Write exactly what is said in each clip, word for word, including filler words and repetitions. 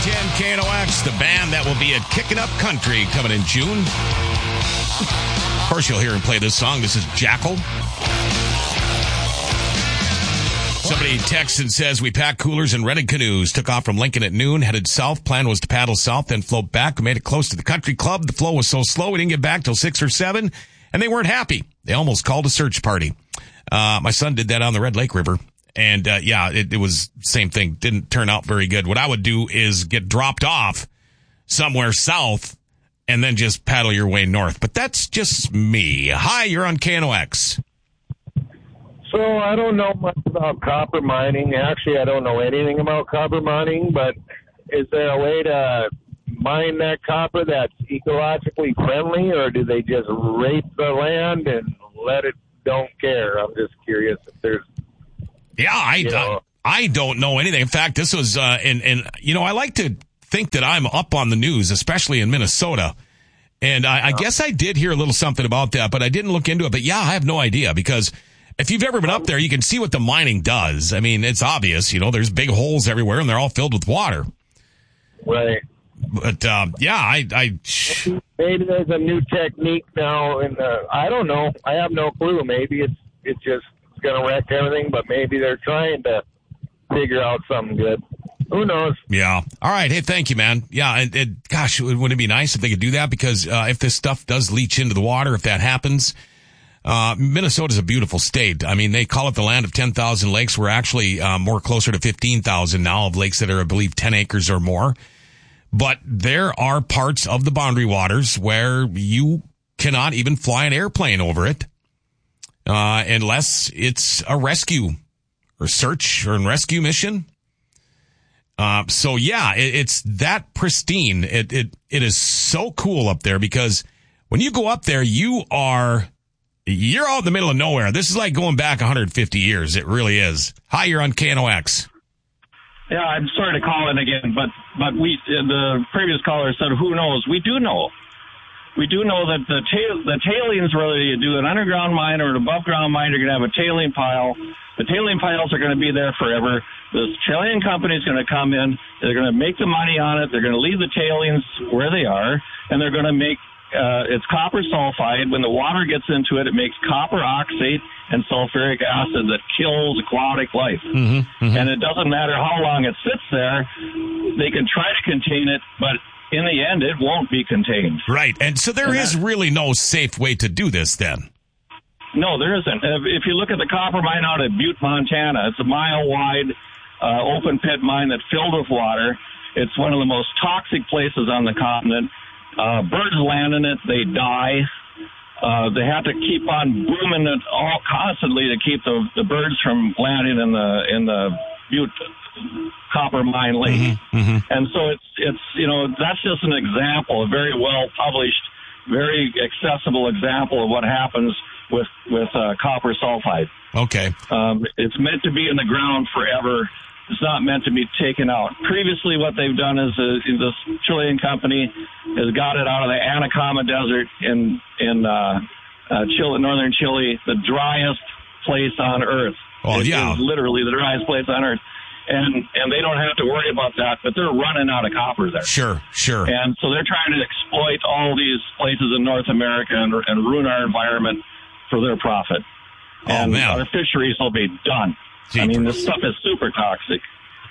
ten K N O X, the band that will be at Kickin' Up Country coming in June. Of course, you'll hear him play this song. This is Jackal. Somebody texts and says, we packed coolers and rented canoes, took off from Lincoln at noon, headed south. Plan was to paddle south, then float back. We made it close to the country club. The flow was so slow, we didn't get back till six or seven, and they weren't happy. They almost called a search party. Uh, my son did that on the Red Lake River. And, uh, yeah, it, it was same thing. Didn't turn out very good. What I would do is get dropped off somewhere south and then just paddle your way north. But that's just me. Hi, you're on K N O X. So I don't know much about copper mining. Actually, I don't know anything about copper mining, but is there a way to mine that copper that's ecologically friendly, or do they just rape the land and let it don't care? I'm just curious if there's... Yeah, I, you know, I, I don't know anything. In fact, this was, uh, and, and, you know, I like to think that I'm up on the news, especially in Minnesota. And I, I guess I did hear a little something about that, but I didn't look into it. But yeah, I have no idea, because if you've ever been up there, you can see what the mining does. I mean, it's obvious, you know, there's big holes everywhere and they're all filled with water. Right. But, uh, yeah, I, I, maybe there's a new technique now. And, uh, I don't know. I have no clue. Maybe it's, it's just, going to wreck everything, but maybe they're trying to figure out something good. Who knows? Yeah. All right. Hey, thank you, man. Yeah. It, it, gosh, wouldn't it be nice if they could do that? Because uh, if this stuff does leach into the water, if that happens, uh, Minnesota's a beautiful state. I mean, they call it the land of ten thousand lakes. We're actually uh, more closer to fifteen thousand now of lakes that are, I believe, ten acres or more. But there are parts of the boundary waters where you cannot even fly an airplane over it. Uh, unless it's a rescue or search or rescue mission. Uh, so yeah, it, it's that pristine. It, it, it is so cool up there, because when you go up there, you are, you're out in the middle of nowhere. This is like going back one hundred fifty years. It really is. Hi, you're on K N O X. Yeah, I'm sorry to call in again, but, but we, the previous caller said, who knows? We do know. We do know that the tail, the tailings, whether you do an underground mine or an above-ground mine, you're going to have a tailing pile. The tailing piles are going to be there forever. The Chilean company is going to come in. They're going to make the money on it. They're going to leave the tailings where they are, and they're going to make uh, it's copper sulfide. When the water gets into it, it makes copper oxate and sulfuric acid that kills aquatic life. Mm-hmm, mm-hmm. And it doesn't matter how long it sits there. They can try to contain it, but in the end, it won't be contained. Right. And so there and is that, really no safe way to do this then. No, there isn't. If you look at the copper mine out at Butte, Montana, it's a mile-wide uh, open pit mine that's filled with water. It's one of the most toxic places on the continent. Uh, birds land in it, they die. Uh, they have to keep on booming it all constantly to keep the, the birds from landing in the in the Butte copper mine lake. Mm-hmm, mm-hmm. And so it's, it's, you know, that's just an example, a very well published, very accessible example of what happens with, with, uh, copper sulfide. Okay. Um, it's meant to be in the ground forever. It's not meant to be taken out. Previously, what they've done is, uh, this Chilean company has got it out of the Atacama Desert in, in, uh, uh, Chile, northern Chile, the driest place on earth. Oh, it yeah. is literally the driest place on earth. And and they don't have to worry about that, but they're running out of copper there. Sure, sure. And so they're trying to exploit all these places in North America and, and ruin our environment for their profit. Oh, and man. our fisheries will be done. Jeepers. I mean, this stuff is super toxic.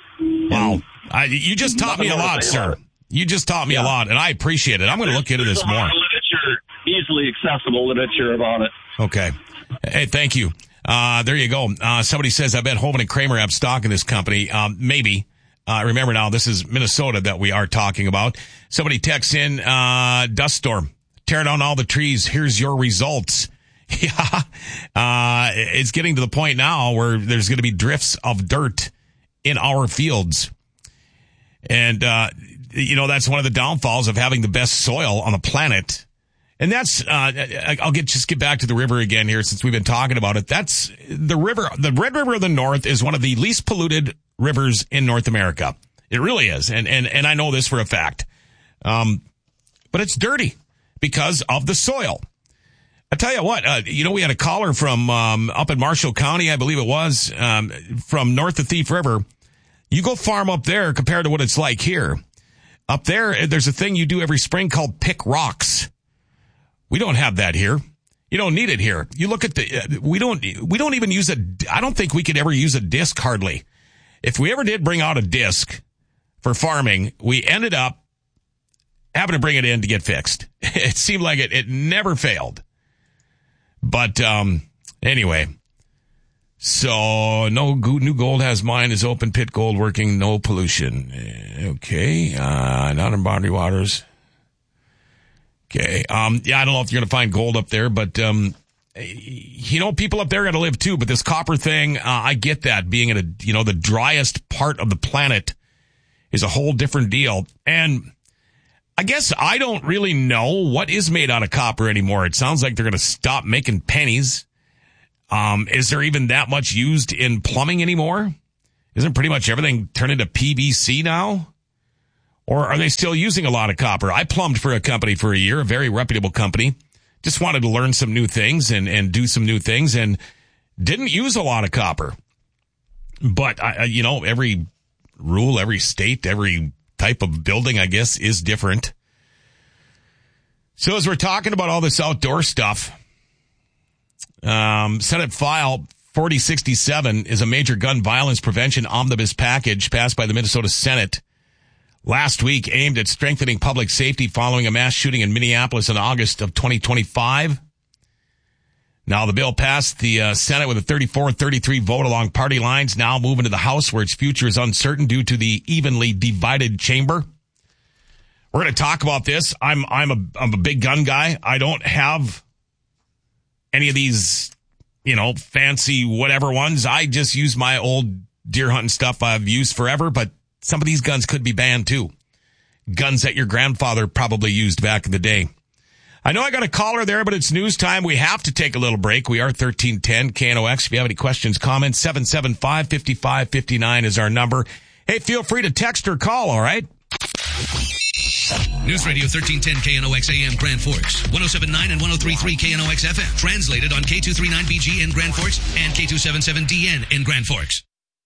Wow. I, you just taught me a lot, sir. You just taught me yeah. a lot, and I appreciate it. I'm going to look into this more. There's a lot of literature, easily accessible literature about it. Okay. Hey, thank you. Uh, there you go. Uh, somebody says, I bet Hovind and Kramer have stock in this company. Um, maybe. Uh, remember now, this is Minnesota that we are talking about. Somebody texts in, uh, dust storm. Tear down all the trees. Here's your results. Yeah. Uh, it's getting to the point now where there's going to be drifts of dirt in our fields. And, uh, you know, that's one of the downfalls of having the best soil on the planet. And that's, uh, I'll get, just get back to the river again here since we've been talking about it. That's the river, the Red River of the North is one of the least polluted rivers in North America. It really is. And, and, and I know this for a fact. Um, but it's dirty because of the soil. I tell you what, uh, you know, we had a caller from, um, up in Marshall County, I believe it was, um, from north of Thief River. You go farm up there compared to what it's like here. Up there, there's a thing you do every spring called pick rocks. We don't have that here. You don't need it here. You look at the, uh, we don't, we don't even use a, I don't think we could ever use a disc hardly. If we ever did bring out a disc for farming, we ended up having to bring it in to get fixed. It seemed like it, it never failed. But, um, anyway, so no new gold has mine is open pit gold working, no pollution. Okay. Uh, not in body waters. Okay. Um, yeah, I don't know if you're going to find gold up there, but, um, you know, people up there got to live too. But this copper thing, uh, I get that being in a, you know, the driest part of the planet is a whole different deal. And I guess I don't really know what is made out of copper anymore. It sounds like they're going to stop making pennies. Um, is there even that much used in plumbing anymore? Isn't pretty much everything turned into P V C now? Or are they still using a lot of copper? I plumbed for a company for a year, a very reputable company. Just wanted to learn some new things and, and do some new things and didn't use a lot of copper. But, I, you know, every rule, every state, every type of building, I guess, is different. So as we're talking about all this outdoor stuff, um, Senate File forty sixty-seven is a major gun violence prevention omnibus package passed by the Minnesota Senate last week aimed at strengthening public safety following a mass shooting in Minneapolis in August of twenty twenty-five. Now, the bill passed the uh, Senate with a thirty-four thirty-three vote along party lines, now moving to the House where its future is uncertain due to the evenly divided chamber. We're going to talk about this. I'm I'm a I'm a big gun guy. I don't have any of these, you know, fancy whatever ones. I just use my old deer hunting stuff I've used forever, but some of these guns could be banned too. Guns that your grandfather probably used back in the day. I know I got a caller there, but it's news time. We have to take a little break. We are thirteen ten K N O X. If you have any questions, comments, seven seven five, five five five nine is our number. Hey, feel free to text or call, all right? News Radio thirteen ten K N O X A M Grand Forks, one oh seven point nine and one oh three point three K N O X F M. Translated on K two thirty-nine B G in Grand Forks and K two seventy-seven D N in Grand Forks.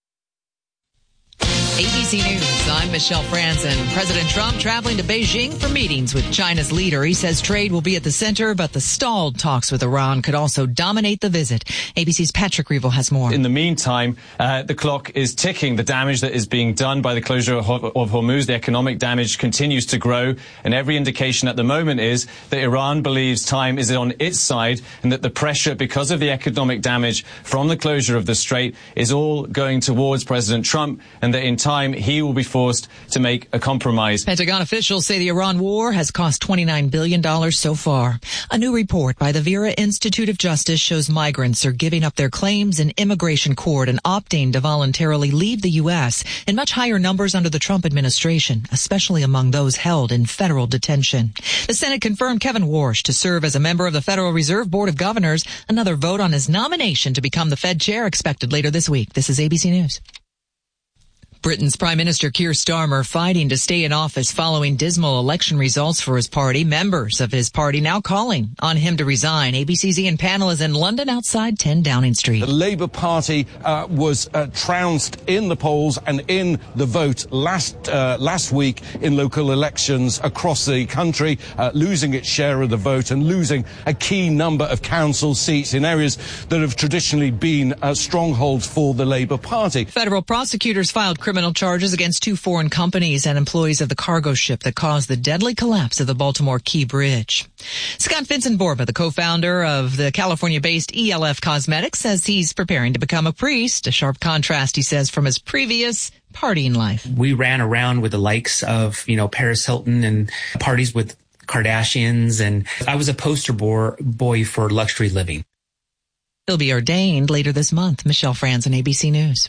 A B C News, I'm Michelle Franzen. President Trump traveling to Beijing for meetings with China's leader. He says trade will be at the center, but the stalled talks with Iran could also dominate the visit. A B C's Patrick Reevell has more. In the meantime, uh, the clock is ticking. The damage that is being done by the closure of, of Hormuz, the economic damage continues to grow, and every indication at the moment is that Iran believes time is on its side and that the pressure, because of the economic damage from the closure of the strait, is all going towards President Trump, and that in time he will be forced to make a compromise. Pentagon officials say the Iran war has cost twenty-nine billion dollars so far. A new report by the Vera Institute of Justice shows migrants are giving up their claims in immigration court and opting to voluntarily leave the U S in much higher numbers under the Trump administration, especially among those held in federal detention. The Senate confirmed Kevin Warsh to serve as a member of the Federal Reserve Board of Governors. Another vote on his nomination to become the Fed chair expected later this week. This is A B C News. Britain's Prime Minister Keir Starmer fighting to stay in office following dismal election results for his party. Members of his party now calling on him to resign. A B C's Ian Pannell is in London outside ten Downing Street. The Labour Party uh, was uh, trounced in the polls and in the vote last uh, last week in local elections across the country, uh, losing its share of the vote and losing a key number of council seats in areas that have traditionally been uh, strongholds for the Labour Party. Federal prosecutors filed criminal Criminal charges against two foreign companies and employees of the cargo ship that caused the deadly collapse of the Baltimore Key Bridge. Scott Vincent Borba, the co-founder of the California-based E L F Cosmetics, says he's preparing to become a priest. A sharp contrast, he says, from his previous partying life. We ran around with the likes of, you know, Paris Hilton and parties with Kardashians, and I was a poster boy for luxury living. He'll be ordained later this month. Michelle Franzen, A B C News.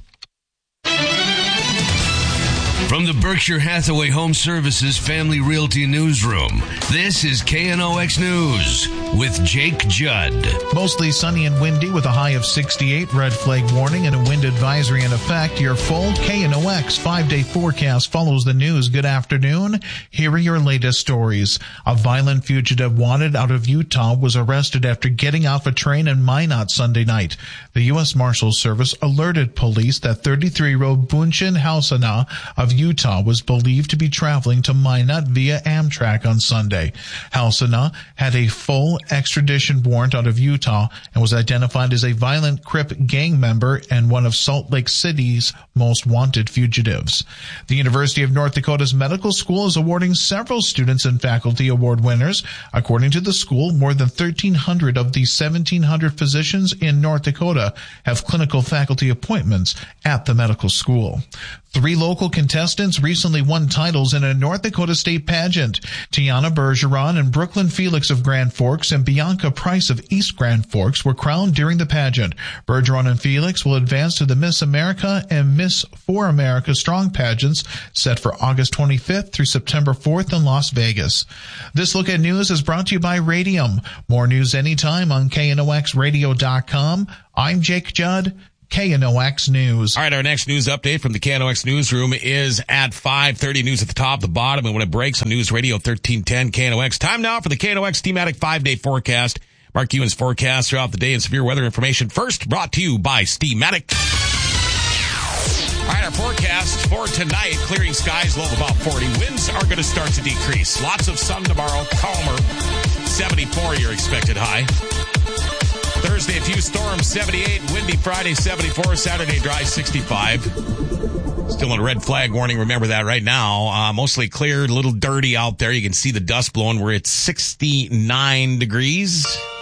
From the Berkshire Hathaway Home Services Family Realty Newsroom, this is K N O X News with Jake Judd. Mostly sunny and windy with a high of sixty-eight, red flag warning and a wind advisory in effect. Your full K N O X five-day forecast follows the news. Good afternoon. Here are your latest stories. A violent fugitive wanted out of Utah was arrested after getting off a train in Minot Sunday night. The U S Marshals Service alerted police that thirty-three-year-old Bunchin Hausana of Utah, was believed to be traveling to Minot via Amtrak on Sunday. Halsina had a full extradition warrant out of Utah and was identified as a violent Crip gang member and one of Salt Lake City's most wanted fugitives. The University of North Dakota's medical school is awarding several students and faculty award winners. According to the school, more than thirteen hundred of the seventeen hundred physicians in North Dakota have clinical faculty appointments at the medical school. Three local contestants recently won titles in a North Dakota state pageant. Tiana Bergeron and Brooklyn Felix of Grand Forks and Bianca Price of East Grand Forks were crowned during the pageant. Bergeron and Felix will advance to the Miss America and Miss For America Strong pageants set for August twenty-fifth through September fourth in Las Vegas. This Look at News is brought to you by Radium. More news anytime on K N O X radio dot com. I'm Jake Judd. K N O X News. All right, our next news update from the K N O X newsroom is at five thirty. News at the top, the bottom, and when it breaks on News Radio thirteen ten K N O X. Time now for the K N O X Steamatic five-day forecast. Mark Ewan's forecast throughout the day and severe weather information. First, brought to you by Steamatic. All right, our forecast for tonight, clearing skies, low of about forty. Winds are going to start to decrease. Lots of sun tomorrow, calmer. seventy-four, your expected high. Thursday, a few storms, seventy-eight. Windy Friday, seventy-four. Saturday, dry, sixty-five. Still in a red flag warning. Remember that right now. Uh, mostly clear, a little dirty out there. You can see the dust blowing. We're at sixty-nine degrees.